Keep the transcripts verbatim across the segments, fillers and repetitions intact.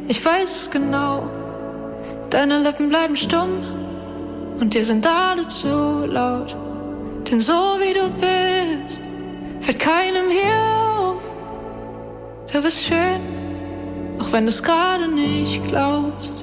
Ich weiß es genau, deine Lippen bleiben stumm und dir sind alle zu laut. Denn so wie du bist, fällt keinem hier auf. Du bist schön, auch wenn du es gerade nicht glaubst.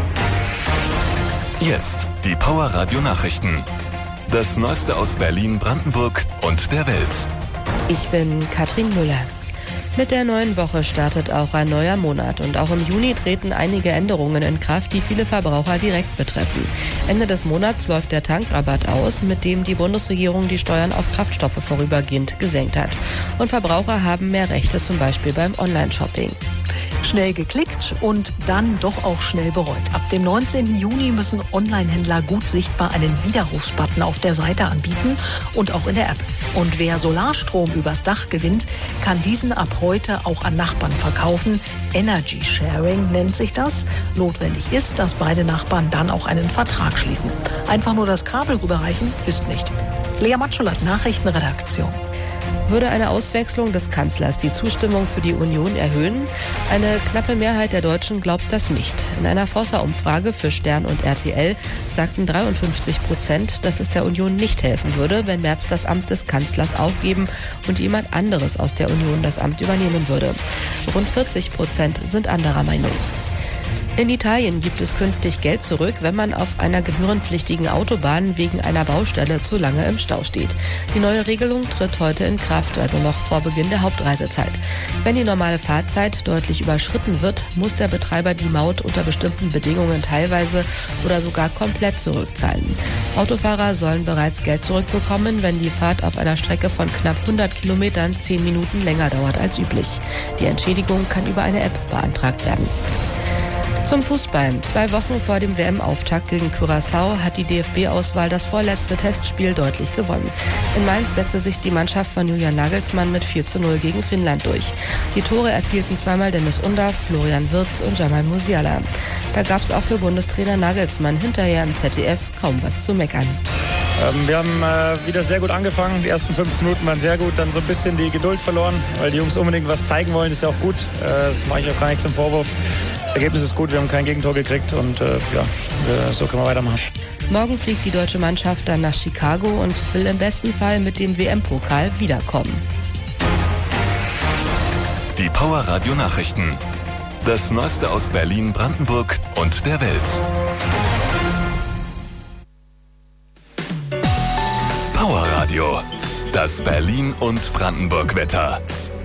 Jetzt die Power Radio Nachrichten. Das Neueste aus Berlin, Brandenburg und der Welt. Ich bin Katrin Müller. Mit der neuen Woche startet auch ein neuer Monat und auch im Juni treten einige Änderungen in Kraft, die viele Verbraucher direkt betreffen. Ende des Monats läuft der Tankrabatt aus, mit dem die Bundesregierung die Steuern auf Kraftstoffe vorübergehend gesenkt hat. Und Verbraucher haben mehr Rechte, zum Beispiel beim Online-Shopping. Schnell geklickt und dann doch auch schnell bereut. Ab dem neunzehnten Juni müssen Online-Händler gut sichtbar einen Widerrufsbutton auf der Seite anbieten und auch in der App. Und wer Solarstrom übers Dach gewinnt, kann diesen ab heute auch an Nachbarn verkaufen. Energy Sharing nennt sich das. Notwendig ist, dass beide Nachbarn dann auch einen Vertrag schließen. Einfach nur das Kabel rüberreichen ist nicht. Lea Matschulat, Nachrichtenredaktion. Würde eine Auswechslung des Kanzlers die Zustimmung für die Union erhöhen? Eine knappe Mehrheit der Deutschen glaubt das nicht. In einer Forsa-Umfrage für Stern und R T L sagten dreiundfünfzig Prozent, dass es der Union nicht helfen würde, wenn Merz das Amt des Kanzlers aufgeben und jemand anderes aus der Union das Amt übernehmen würde. Rund vierzig Prozent sind anderer Meinung. In Italien gibt es künftig Geld zurück, wenn man auf einer gebührenpflichtigen Autobahn wegen einer Baustelle zu lange im Stau steht. Die neue Regelung tritt heute in Kraft, also noch vor Beginn der Hauptreisezeit. Wenn die normale Fahrzeit deutlich überschritten wird, muss der Betreiber die Maut unter bestimmten Bedingungen teilweise oder sogar komplett zurückzahlen. Autofahrer sollen bereits Geld zurückbekommen, wenn die Fahrt auf einer Strecke von knapp hundert Kilometern zehn Minuten länger dauert als üblich. Die Entschädigung kann über eine App beantragt werden. Zum Fußball. Zwei Wochen vor dem W M-Auftakt gegen Curaçao hat die D F B-Auswahl das vorletzte Testspiel deutlich gewonnen. In Mainz setzte sich die Mannschaft von Julian Nagelsmann mit vier zu null gegen Finnland durch. Die Tore erzielten zweimal Dennis Undaff, Florian Wirtz und Jamal Musiala. Da gab es auch für Bundestrainer Nagelsmann hinterher im Z D F kaum was zu meckern. Ähm, wir haben äh, wieder sehr gut angefangen. Die ersten fünfzehn Minuten waren sehr gut. Dann so ein bisschen die Geduld verloren, weil die Jungs unbedingt was zeigen wollen. Das ist ja auch gut. Äh, das mache ich auch gar nicht zum Vorwurf. Das Ergebnis ist gut. Wir haben kein Gegentor gekriegt und äh, ja, äh, so können wir weitermachen. Morgen fliegt die deutsche Mannschaft dann nach Chicago und will im besten Fall mit dem W M-Pokal wiederkommen. Die Power Radio Nachrichten. Das Neueste aus Berlin, Brandenburg und der Welt. Power Radio. Das Berlin- und Brandenburg-Wetter.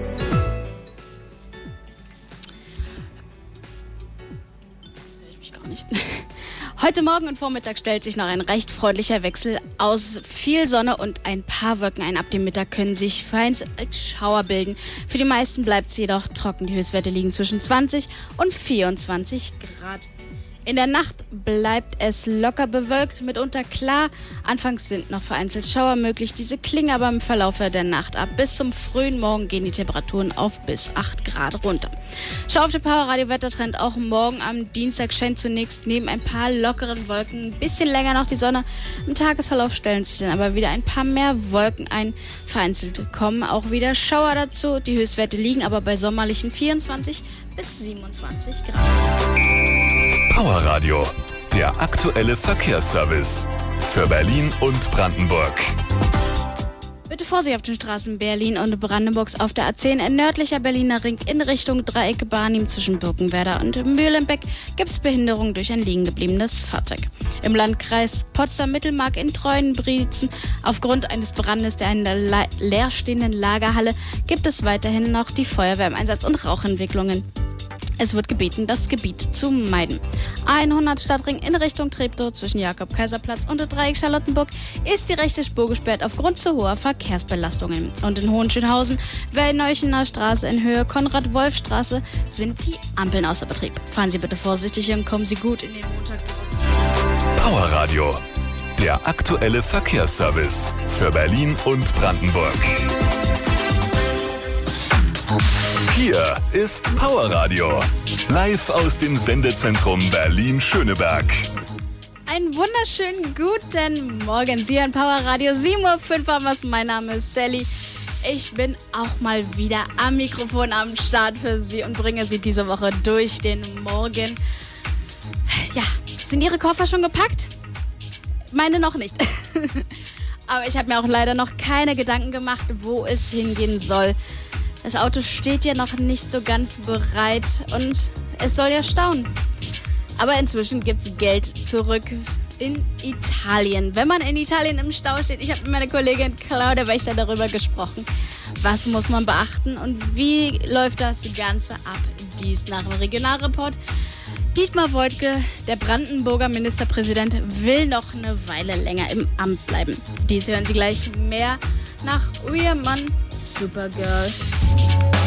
Heute Morgen und Vormittag stellt sich noch ein recht freundlicher Wechsel aus viel Sonne und ein paar Wolken ein. Ab dem Mittag können sich vereinzelt Schauer bilden. Für die meisten bleibt es jedoch trocken. Die Höchstwerte liegen zwischen zwanzig und vierundzwanzig Grad. In der Nacht bleibt es locker bewölkt, mitunter klar. Anfangs sind noch vereinzelt Schauer möglich. Diese klingen aber im Verlauf der Nacht ab. Bis zum frühen Morgen gehen die Temperaturen auf bis acht Grad runter. Schau auf den Power-Radio-Wettertrend. Auch morgen am Dienstag scheint zunächst neben ein paar lockeren Wolken ein bisschen länger noch die Sonne. Im Tagesverlauf stellen sich dann aber wieder ein paar mehr Wolken ein. Vereinzelt kommen auch wieder Schauer dazu. Die Höchstwerte liegen aber bei sommerlichen vierundzwanzig bis siebenundzwanzig Grad. Power Radio, der aktuelle Verkehrsservice für Berlin und Brandenburg. Bitte Vorsicht auf den Straßen Berlin und Brandenburgs auf der A zehn. In nördlicher Berliner Ring in Richtung Dreieck Barnim zwischen Birkenwerder und Mühlenbeck gibt es Behinderung durch ein liegen gebliebenes Fahrzeug. Im Landkreis Potsdam-Mittelmark in Treuenbrietzen aufgrund eines Brandes der in der la- leerstehenden Lagerhalle gibt es weiterhin noch die Feuerwehr im Einsatz und Rauchentwicklungen. Es wird gebeten, das Gebiet zu meiden. A hundert Stadtring in Richtung Treptow zwischen Jakob-Kaiser-Platz und der Dreieck Charlottenburg ist die rechte Spur gesperrt aufgrund zu hoher Verkehrsbelastungen. Und in Hohenschönhausen, Wellneuchener Straße in Höhe Konrad-Wolf-Straße sind die Ampeln außer Betrieb. Fahren Sie bitte vorsichtig und kommen Sie gut in den Montag. Power Radio, der aktuelle Verkehrsservice für Berlin und Brandenburg. Hier ist Power Radio, live aus dem Sendezentrum Berlin-Schöneberg. Einen wunderschönen guten Morgen. Sie hören Power Radio sieben Uhr fünf. Mein Name ist Sally. ich bin auch mal wieder am Mikrofon am Start für Sie und bringe Sie diese Woche durch den Morgen. Ja, sind Ihre Koffer schon gepackt? Meine noch nicht. Aber ich habe mir auch leider noch keine Gedanken gemacht, wo es hingehen soll. Das Auto steht ja noch nicht so ganz bereit und es soll ja stauen. Aber inzwischen gibt es Geld zurück in Italien. Wenn man in Italien im Stau steht, ich habe mit meiner Kollegin Claudia Wächter darüber gesprochen, was muss man beachten und wie läuft das Ganze ab. Dies nach dem Regionalreport. Dietmar Woidke, der Brandenburger Ministerpräsident, will noch eine Weile länger im Amt bleiben. Dies hören Sie gleich mehr nach Weirman Supergirl.